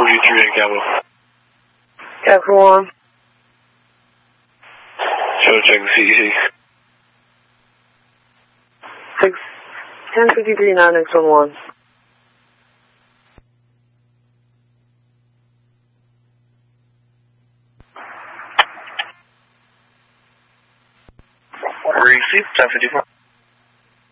43 and Cabo. Capital 1. Trying to check the CEC. 1053 9X11. Receive 1054.